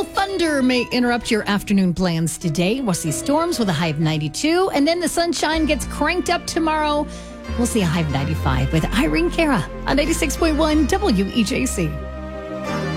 little thunder may interrupt your afternoon plans today. We'll see storms with a high of 92, and then the sunshine gets cranked up tomorrow. We'll see a high of 95 with Irene Cara on 96.1 WEJC.